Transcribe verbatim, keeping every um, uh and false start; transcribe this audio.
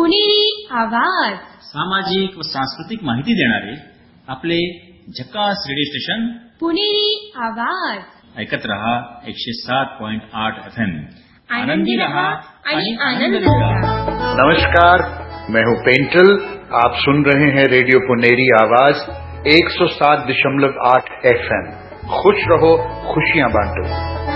पुणेरी आवाज, सामाजिक व सांस्कृतिक माहिती देणारे आपले झकास रेडिओ स्टेशन पुणेरी आवाज. ऐकत रहा एकशे सात पॉइंट आठ एफ एम. आनंदी रहा आणि आनंद लुटा. नमस्कार, मैं हूं पेंटल. आप सुन रहे हैं रेडियो पुनेरी आवाज एक सौ सात दशमलव आठ एफ एम. खुश रहो, खुशियां बांटो.